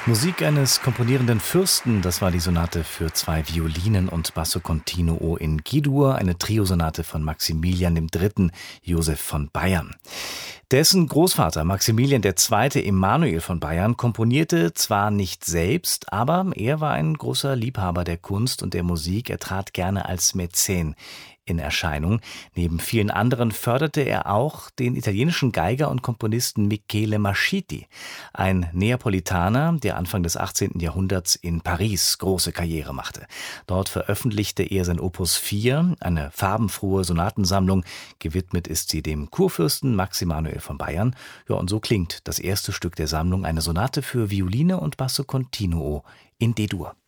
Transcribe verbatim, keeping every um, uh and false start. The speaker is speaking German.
Musik eines komponierenden Fürsten, das war die Sonate für zwei Violinen und Basso Continuo in G-Dur, eine Triosonate von Maximilian der Dritte. Joseph von Bayern. Dessen Großvater Maximilian der Zweite. Emanuel von Bayern komponierte zwar nicht selbst, aber er war ein großer Liebhaber der Kunst und der Musik. Er trat gerne als Mäzen in Erscheinung. Neben vielen anderen förderte er auch den italienischen Geiger und Komponisten Michele Mascitti, ein Neapolitaner, der Anfang des achtzehnten. Jahrhunderts in Paris große Karriere machte. Dort veröffentlichte er sein Opus vier, eine farbenfrohe Sonatensammlung. Gewidmet ist sie dem Kurfürsten Max Emanuel von Bayern. Ja, und so klingt das erste Stück der Sammlung, eine Sonate für Violine und Basso Continuo in D-Dur.